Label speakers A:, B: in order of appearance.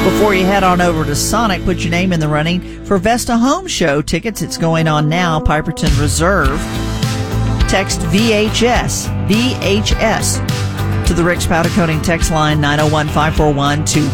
A: Before you head on over to Sonic, put your name in the running for Vesta Home Show tickets. It's going on now, Piperton Reserve. Text VHS to the Rick's Powder Coating text line 901-541-2